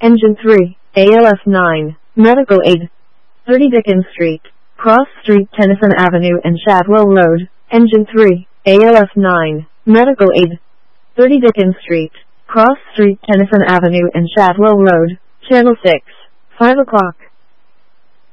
Engine 3, ALF 9, Medical Aid. 30 Dickens Street, Cross Street, Tennyson Avenue and Shadwell Road. Engine 3, ALF 9, Medical Aid. 30 Dickens Street, Cross Street, Tennyson Avenue and Shadwell Road. Channel 6, 5 o'clock.